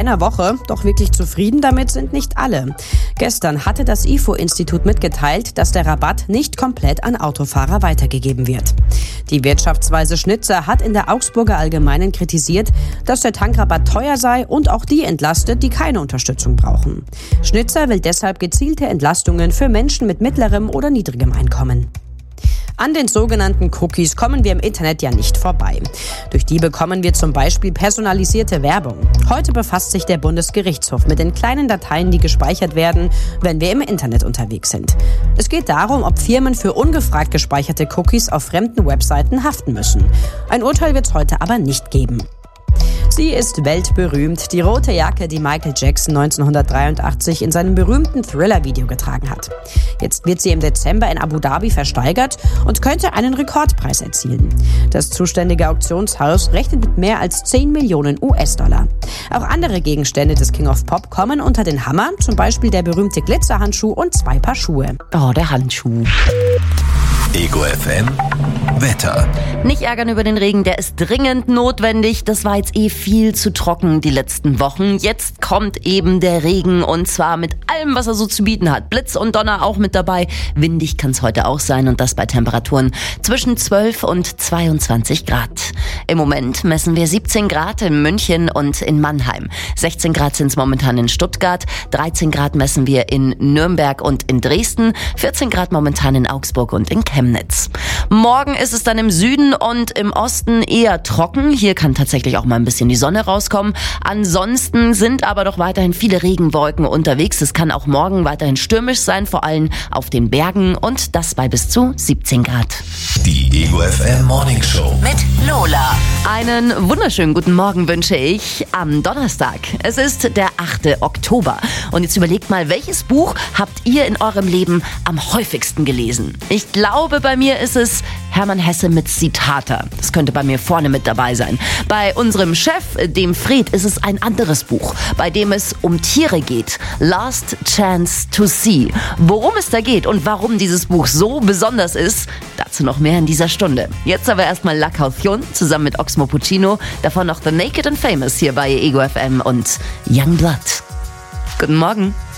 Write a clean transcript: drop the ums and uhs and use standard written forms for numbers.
einer Woche, doch wirklich zufrieden damit sind nicht alle. Gestern hatte das IFO-Institut mitgeteilt, dass der Rabatt nicht komplett an Autofahrer weitergegeben wird. Die Wirtschaftsweise Schnitzer hat in der Augsburger Allgemeinen kritisiert, dass der Tankrabatt teuer sei und auch die entlastet, die keine Unterstützung brauchen. Schnitzer will deshalb gezielte Entlastungen für Menschen mit mittlerem oder niedrigem Einkommen. An den sogenannten Cookies kommen wir im Internet ja nicht vorbei. Durch die bekommen wir zum Beispiel personalisierte Werbung. Heute befasst sich der Bundesgerichtshof mit den kleinen Dateien, die gespeichert werden, wenn wir im Internet unterwegs sind. Es geht darum, ob Firmen für ungefragt gespeicherte Cookies auf fremden Webseiten haften müssen. Ein Urteil wird es heute aber nicht geben. Sie ist weltberühmt, die rote Jacke, die Michael Jackson 1983 in seinem berühmten Thriller-Video getragen hat. Jetzt wird sie im Dezember in Abu Dhabi versteigert und könnte einen Rekordpreis erzielen. Das zuständige Auktionshaus rechnet mit mehr als 10 Millionen US-Dollar. Auch andere Gegenstände des King of Pop kommen unter den Hammer, zum Beispiel der berühmte Glitzerhandschuh und 2 Paar Schuhe. Oh, der Handschuh. Ego FM Wetter. Nicht ärgern über den Regen, der ist dringend notwendig. Das war jetzt viel zu trocken die letzten Wochen. Jetzt kommt eben der Regen und zwar mit allem, was er so zu bieten hat. Blitz und Donner auch mit dabei. Windig kann es heute auch sein und das bei Temperaturen zwischen 12 und 22 Grad. Im Moment messen wir 17 Grad in München und in Mannheim. 16 Grad sind es momentan in Stuttgart. 13 Grad messen wir in Nürnberg und in Dresden. 14 Grad momentan in Augsburg und in Chemnitz. Morgen ist es dann im Süden und im Osten eher trocken. Hier kann tatsächlich auch mal ein bisschen die Sonne rauskommen. Ansonsten sind aber doch weiterhin viele Regenwolken unterwegs. Es kann auch morgen weiterhin stürmisch sein, vor allem auf den Bergen und das bei bis zu 17 Grad. Die Ego FM Morning Show Mit Lola. Einen wunderschönen guten Morgen wünsche ich am Donnerstag. Es ist der 8. Oktober. Und jetzt überlegt mal, welches Buch habt ihr in eurem Leben am häufigsten gelesen? Ich glaube, bei mir ist es Hermann Hesse mit Zitate. Das könnte bei mir vorne mit dabei sein. Bei unserem Chef, dem Fred, ist es ein anderes Buch, bei dem es um Tiere geht. Last Chance to See. Worum es da geht und warum dieses Buch so besonders ist, dazu noch mehr in dieser Stunde. Jetzt aber erstmal La Caution zusammen mit Oxmo Puccino. Davon noch The Naked and Famous hier bei Ego FM und Young Blood. Guten Morgen.